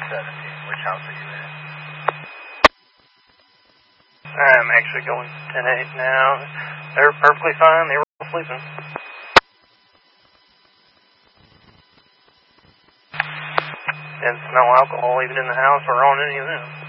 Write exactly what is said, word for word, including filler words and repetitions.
seventeen. Which house are you in? I'm actually going ten eight now. They're perfectly fine. They were all sleeping. Didn't smell alcohol even in the house or on any of them.